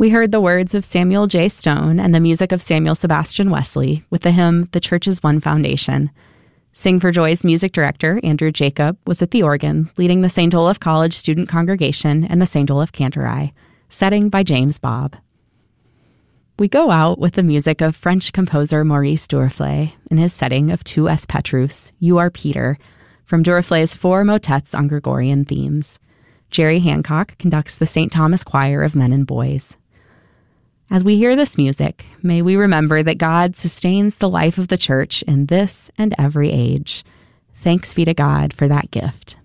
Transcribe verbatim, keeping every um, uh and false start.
We heard the words of Samuel J. Stone and the music of Samuel Sebastian Wesley with the hymn, The Church is One Foundation. Sing for Joy's music director, Andrew Jacob, was at the organ, leading the Saint Olaf College student congregation and the Saint Olaf Cantori, setting by James Bobb. We go out with the music of French composer Maurice Duruflé in his setting of Tu es Petrus, You Are Peter, from Duruflé's four motets on Gregorian themes. Jerry Hancock conducts the Saint Thomas Choir of Men and Boys. As we hear this music, may we remember that God sustains the life of the church in this and every age. Thanks be to God for that gift.